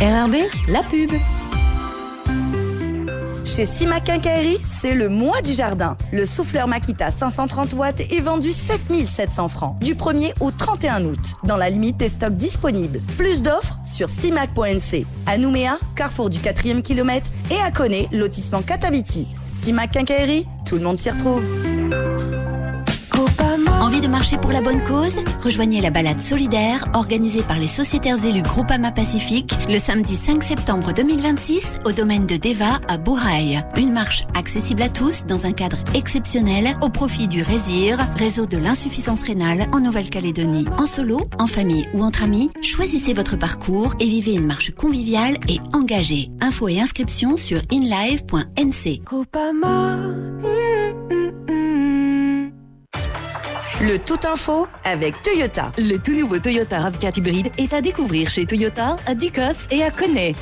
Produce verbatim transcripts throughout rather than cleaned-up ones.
R R B, la pub. Chez Sima Quincaillerie, c'est le mois du jardin. Le souffleur Makita cinq cent trente watts est vendu sept mille sept cents francs du premier au trente et un août, dans la limite des stocks disponibles. Plus d'offres sur simac point n c. À Nouméa, carrefour du quatrième kilomètre, et à Koné, lotissement Kataviti. Sima Quincaillerie, tout le monde s'y retrouve. Envie de marcher pour la bonne cause ? Rejoignez la balade solidaire organisée par les sociétaires élus Groupama Pacifique le samedi cinq septembre deux mille vingt-six au domaine de Deva à Bourail. Une marche accessible à tous dans un cadre exceptionnel au profit du RÉSIR, réseau de l'insuffisance rénale en Nouvelle-Calédonie. En solo, en famille ou entre amis, choisissez votre parcours et vivez une marche conviviale et engagée. Infos et inscriptions sur inlive point n c. Groupama. Le Tout Info avec Toyota. Le tout nouveau Toyota RAV quatre hybride est à découvrir chez Toyota, à Ducos et à Koné.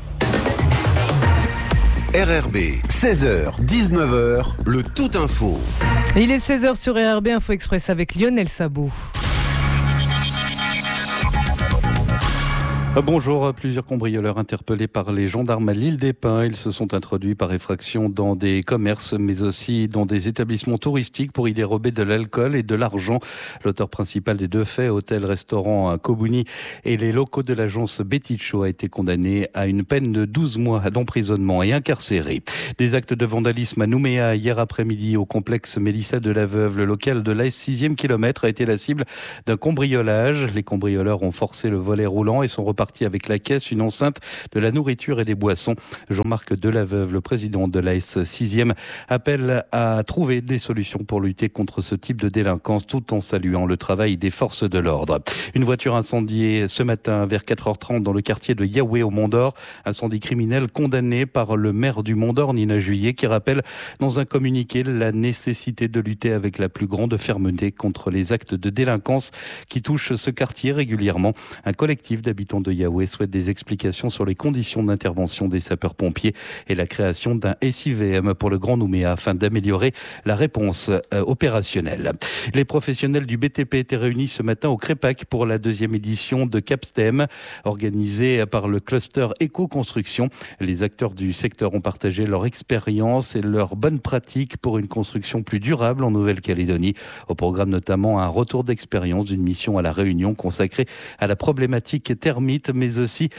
R R B, seize heures, dix-neuf heures, le Tout Info. Il est seize heures sur R R B Info Express avec Lionel Sabot. Bonjour, plusieurs cambrioleurs interpellés par les gendarmes à l'île des Pins. Ils se sont introduits par effraction dans des commerces, mais aussi dans des établissements touristiques pour y dérober de l'alcool et de l'argent. L'auteur principal des deux faits, hôtel-restaurant à Kobuni et les locaux de l'agence Betticho, a été condamné à une peine de douze mois d'emprisonnement et incarcéré. Des actes de vandalisme à Nouméa hier après-midi au complexe Mélissa de la Veuve. Le local de l'A S sixième kilomètre a été la cible d'un cambriolage. Les cambrioleurs ont forcé le volet roulant et sont repartis avec la caisse, une enceinte, de la nourriture et des boissons. Jean-Marc Delaveuve, le président de l'A S sixième, appelle à trouver des solutions pour lutter contre ce type de délinquance tout en saluant le travail des forces de l'ordre. Une voiture incendiée ce matin vers quatre heures trente dans le quartier de Yahweh au Mont-d'Or. Incendie criminel condamné par le maire du Mont-d'Or, Nina Juillet, qui rappelle dans un communiqué la nécessité de lutter avec la plus grande fermeté contre les actes de délinquance qui touchent ce quartier régulièrement. Un collectif d'habitants de Yahweh souhaite des explications sur les conditions d'intervention des sapeurs-pompiers et la création d'un S I V M pour le Grand Nouméa afin d'améliorer la réponse euh, opérationnelle. Les professionnels du B T P étaient réunis ce matin au Crépac pour la deuxième édition de Capstem, organisée par le cluster Éco-Construction. Les acteurs du secteur ont partagé leur expérience et leurs bonnes pratiques pour une construction plus durable en Nouvelle-Calédonie. Au programme notamment un retour d'expérience d'une mission à La Réunion consacrée à la problématique thermite, mais aussi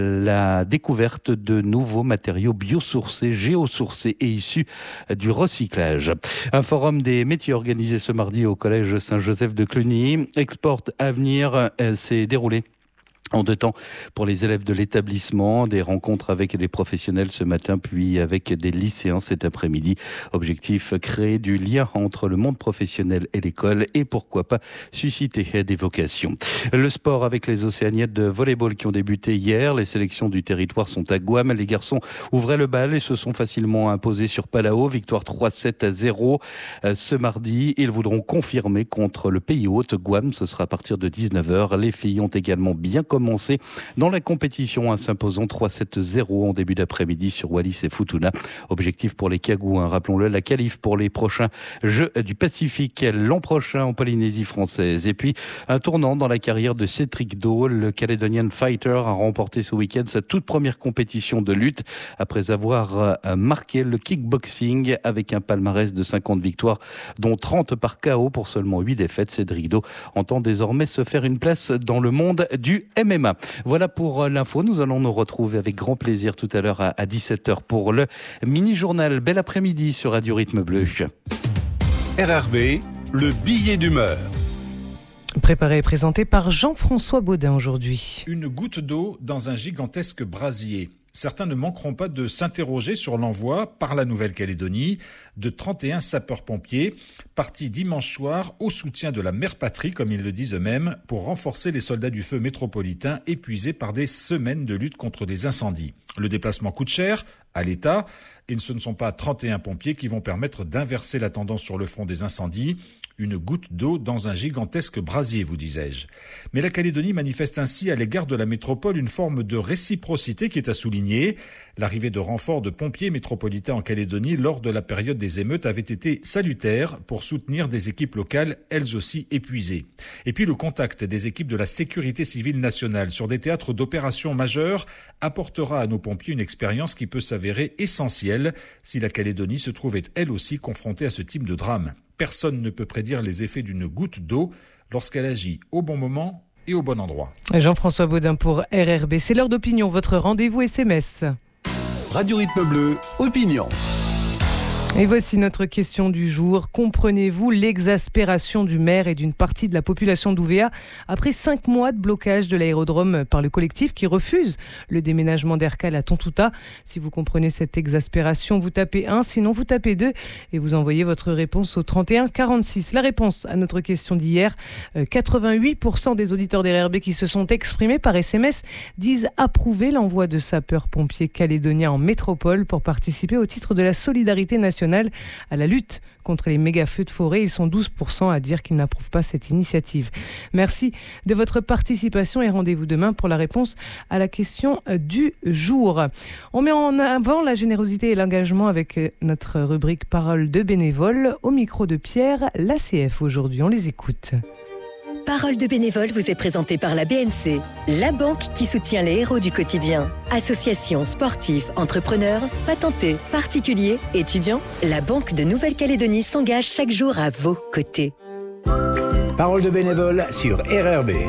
la découverte de nouveaux matériaux biosourcés, géosourcés et issus du recyclage. Un forum des métiers organisé ce mardi au collège Saint-Joseph de Cluny. Export Avenir s'est déroulé en deux temps pour les élèves de l'établissement, des rencontres avec des professionnels ce matin, puis avec des lycéens cet après-midi. Objectif, créer du lien entre le monde professionnel et l'école et pourquoi pas susciter des vocations. Le sport avec les Océaniennes de volleyball qui ont débuté hier. Les sélections du territoire sont à Guam. Les garçons ouvraient le bal et se sont facilement imposés sur Palau. Victoire trois sept à zéro ce mardi. Ils voudront confirmer contre le pays hôte Guam. Ce sera à partir de dix-neuf heures. Les filles ont également bien commencé dans la compétition en s'imposant trois sept zéro en début d'après-midi sur Wallis et Futuna. Objectif pour les Cagouins, rappelons-le, la qualif pour les prochains Jeux du Pacifique l'an prochain en Polynésie française. Et puis, un tournant dans la carrière de Cédric Dole. Le Caledonian Fighter a remporté ce week-end sa toute première compétition de lutte après avoir marqué le kickboxing avec un palmarès de cinquante victoires, dont trente par K O pour seulement huit défaites. Cédric Dole entend désormais se faire une place dans le monde du M M A. Voilà pour l'info. Nous allons nous retrouver avec grand plaisir tout à l'heure à dix-sept heures pour le mini-journal. Bel après-midi sur Radio Rythme Bleu. R R B, le billet d'humeur. Préparé et présenté par Jean-François Baudin aujourd'hui. Une goutte d'eau dans un gigantesque brasier. Certains ne manqueront pas de s'interroger sur l'envoi par la Nouvelle-Calédonie de trente et un sapeurs-pompiers partis dimanche soir au soutien de la mère patrie, comme ils le disent eux-mêmes, pour renforcer les soldats du feu métropolitains épuisés par des semaines de lutte contre des incendies. Le déplacement coûte cher à l'État et ce ne sont pas trente et un pompiers qui vont permettre d'inverser la tendance sur le front des incendies. une goutte d'eau dans un gigantesque brasier, vous disais-je. Mais la Calédonie manifeste ainsi à l'égard de la métropole une forme de réciprocité qui est à souligner. L'arrivée de renforts de pompiers métropolitains en Calédonie lors de la période des émeutes avait été salutaire pour soutenir des équipes locales, elles aussi épuisées. Et puis le contact des équipes de la sécurité civile nationale sur des théâtres d'opérations majeures apportera à nos pompiers une expérience qui peut s'avérer essentielle si la Calédonie se trouvait elle aussi confrontée à ce type de drame. Personne ne peut prédire les effets d'une goutte d'eau lorsqu'elle agit au bon moment et au bon endroit. Jean-François Baudin pour R R B. C'est l'heure d'opinion, votre rendez-vous S M S. Radio Rythme Bleu, opinion. Et voici notre question du jour. Comprenez-vous l'exaspération du maire et d'une partie de la population d'Ouvéa après cinq mois de blocage de l'aérodrome par le collectif qui refuse le déménagement d'Aircal à Tontouta? Si vous comprenez cette exaspération, vous tapez un, sinon vous tapez deux et vous envoyez votre réponse au trente et un quarante-six. La réponse à notre question d'hier, quatre-vingt-huit pour cent des auditeurs des R R B qui se sont exprimés par S M S disent approuver l'envoi de sapeurs-pompiers calédoniens en métropole pour participer au titre de la solidarité nationale à la lutte contre les méga-feux de forêt. Ils sont douze pour cent à dire qu'ils n'approuvent pas cette initiative. Merci de votre participation et rendez-vous demain pour la réponse à la question du jour. On met en avant la générosité et l'engagement avec notre rubrique Parole de bénévoles. Au micro de Pierre, l'A C F aujourd'hui. On les écoute. Parole de bénévole vous est présentée par la B N C, la banque qui soutient les héros du quotidien. Associations, sportifs, entrepreneurs, patentés, particuliers, étudiants, la Banque de Nouvelle-Calédonie s'engage chaque jour à vos côtés. Parole de bénévole sur R R B.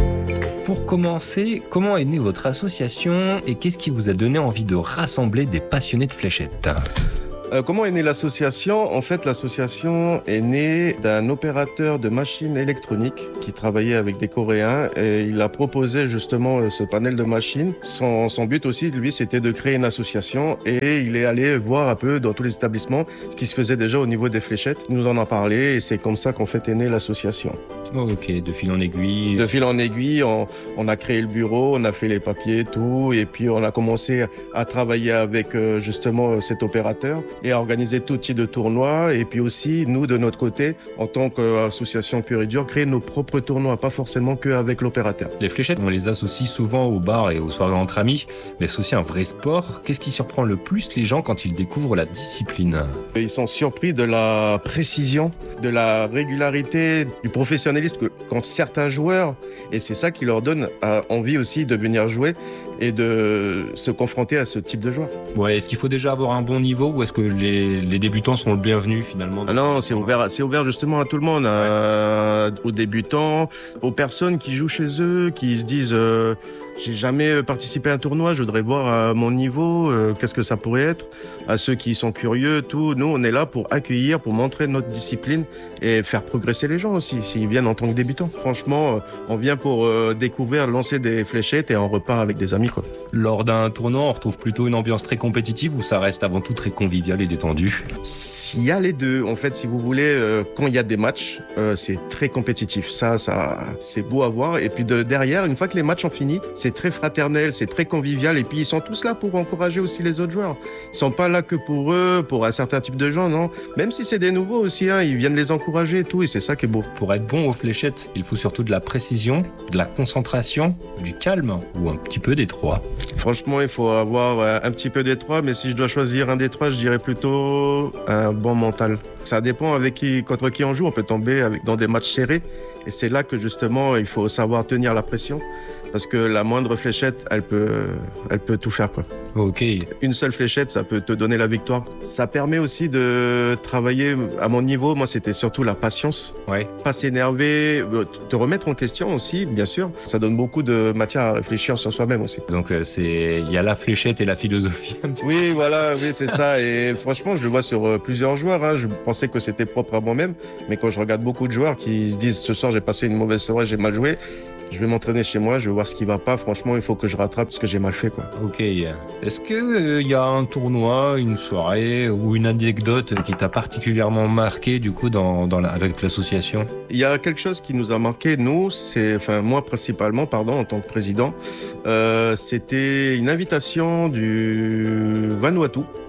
Pour commencer, comment est née votre association et qu'est-ce qui vous a donné envie de rassembler des passionnés de fléchettes ? Euh, comment est née l'association ? En fait, l'association est née d'un opérateur de machines électroniques qui travaillait avec des Coréens et il a proposé justement ce panel de machines. Son, son but aussi, lui, c'était de créer une association et il est allé voir un peu dans tous les établissements ce qui se faisait déjà au niveau des fléchettes. Il nous en a parlé et c'est comme ça qu'en fait est née l'association. Oh, ok, de fil en aiguille. De fil en aiguille, on, on a créé le bureau, on a fait les papiers, tout, et puis on a commencé à travailler avec euh, justement cet opérateur et à organiser tout type de tournois. Et puis aussi, nous, de notre côté, en tant qu'association pure et dure, créer nos propres tournois, pas forcément qu'avec l'opérateur. Les fléchettes, on les associe souvent aux bars et aux soirées entre amis, mais c'est aussi un vrai sport. Qu'est-ce qui surprend le plus les gens quand ils découvrent la discipline ? Ils sont surpris de la précision, de la régularité, du professionnalisme qu'ont certains joueurs, et c'est ça qui leur donne envie aussi de venir jouer et de se confronter à ce type de joueurs. Ouais, est-ce qu'il faut déjà avoir un bon niveau ou est-ce que les, les débutants sont le bienvenu finalement ? Ah non, c'est ouvert, c'est ouvert justement à tout le monde, ouais. à, aux débutants, aux personnes qui jouent chez eux, qui se disent euh, j'ai jamais participé à un tournoi, je voudrais voir à mon niveau, euh, qu'est-ce que ça pourrait être, à ceux qui sont curieux, tout. Nous, on est là pour accueillir, pour montrer notre discipline et faire progresser les gens aussi, s'ils viennent en tant que débutants. Franchement, on vient pour euh, découvrir, lancer des fléchettes et on repart avec des amis, quoi. Lors d'un tournoi, on retrouve plutôt une ambiance très compétitive ou ça reste avant tout très convivial et détendu ? Il y a les deux. En fait, si vous voulez, euh, quand il y a des matchs, euh, c'est très compétitif. Ça, ça, c'est beau à voir. Et puis de, derrière, une fois que les matchs ont fini, c'est très fraternel, c'est très convivial. Et puis ils sont tous là pour encourager aussi les autres joueurs. Ils sont pas là que pour eux, pour un certain type de gens, non. Même si c'est des nouveaux aussi, hein, ils viennent les encourager et tout. Et c'est ça qui est beau. Pour être bon aux fléchettes, il faut surtout de la précision, de la concentration, du calme ou un petit peu des trois. Franchement, il faut avoir un petit peu des trois. Mais si je dois choisir un des trois, je dirais plutôt un bon mental. Ça dépend avec qui, contre qui on joue. On peut tomber avec, dans des matchs serrés. Et c'est là que justement, il faut savoir tenir la pression. Parce que la moindre fléchette, elle peut, elle peut tout faire, quoi. Ok. Une seule fléchette, ça peut te donner la victoire. Ça permet aussi de travailler à mon niveau. Moi, c'était surtout la patience. Ouais. Pas s'énerver, te remettre en question aussi, bien sûr. Ça donne beaucoup de matière à réfléchir sur soi-même aussi. Donc, c'est, il y a la fléchette et la philosophie. Oui, voilà, oui, c'est ça. Et franchement, je le vois sur plusieurs joueurs, hein. Je pensais que c'était propre à moi-même. Mais quand je regarde beaucoup de joueurs qui se disent, ce soir, j'ai passé une mauvaise soirée, j'ai mal joué. Je vais m'entraîner chez moi, je vais voir ce qui va pas. Franchement, il faut que je rattrape ce que j'ai mal fait, quoi. Ok. Est-ce que euh, y a un tournoi, une soirée ou une anecdote qui t'a particulièrement marqué, du coup, dans, dans la, avec l'association ? Il y a quelque chose qui nous a marqué, nous, c'est, enfin, moi principalement, pardon, en tant que président, euh, c'était une invitation du Vanuatu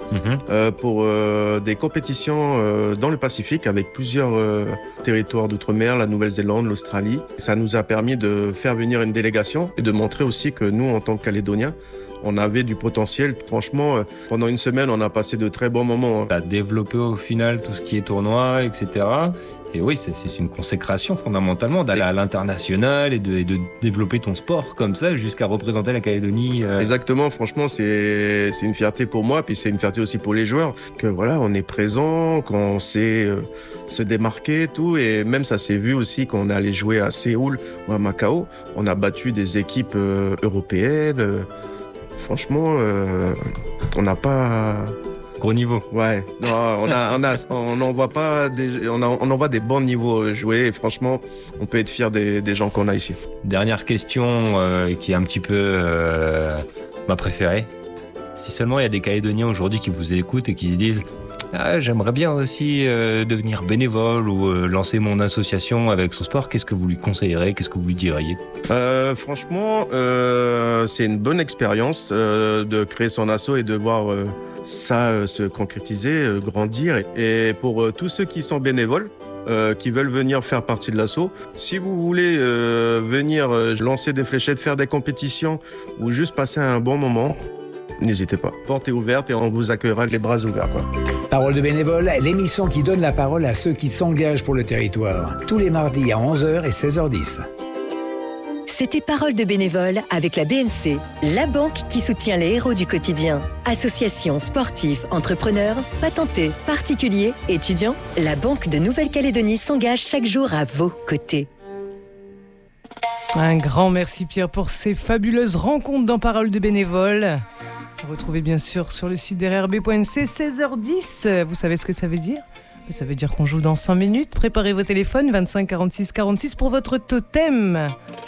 Mmh. euh, pour euh, des compétitions euh, dans le Pacifique avec plusieurs euh, territoires d'outre-mer, la Nouvelle-Zélande, l'Australie. Ça nous a permis de faire venir une délégation et de montrer aussi que nous, en tant que Calédoniens, on avait du potentiel. Franchement, euh, pendant une semaine, on a passé de très bons moments. Tu as développé au final tout ce qui est tournoi, et cetera. Et oui, c'est, c'est une consécration fondamentalement d'aller à l'international et de, et de développer ton sport comme ça jusqu'à représenter la Calédonie. Euh... Exactement, franchement, c'est, c'est une fierté pour moi, puis c'est une fierté aussi pour les joueurs, que voilà, on est présent, qu'on sait euh, se démarquer et tout, et même ça s'est vu aussi quand on est allé jouer à Séoul ou à Macao, on a battu des équipes euh, européennes. Euh, franchement, euh, on n'a pas... Gros niveau. Ouais, non, on a, on a, on n'envoie pas des, on, a, on envoie des bons niveaux joués. Et franchement, on peut être fier des, des gens qu'on a ici. Dernière question euh, qui est un petit peu euh, ma préférée. Si seulement il y a des Calédoniens aujourd'hui qui vous écoutent et qui se disent ah, j'aimerais bien aussi euh, devenir bénévole ou euh, lancer mon association avec son sport, qu'est-ce que vous lui conseillerez? Qu'est-ce que vous lui diriez? euh, Franchement, euh, c'est une bonne expérience euh, de créer son asso et de voir euh, ça euh, se concrétiser, euh, grandir. Et pour euh, tous ceux qui sont bénévoles, euh, qui veulent venir faire partie de l'asso, si vous voulez euh, venir euh, lancer des fléchettes, faire des compétitions ou juste passer un bon moment, n'hésitez pas. Porte est ouverte et on vous accueillera les bras ouverts, quoi. Parole de bénévole, l'émission qui donne la parole à ceux qui s'engagent pour le territoire. Tous les mardis à onze heures et seize heures dix. C'était Parole de bénévole avec la B N C, la banque qui soutient les héros du quotidien. Associations, sportifs, entrepreneurs, patentés, particuliers, étudiants, la Banque de Nouvelle-Calédonie s'engage chaque jour à vos côtés. Un grand merci Pierre pour ces fabuleuses rencontres dans Parole de bénévole. Retrouvez bien sûr sur le site d r r b point n c, seize heures dix. Vous savez ce que ça veut dire ? Ça veut dire qu'on joue dans cinq minutes. Préparez vos téléphones, vingt-cinq quarante-six quarante-six pour votre totem.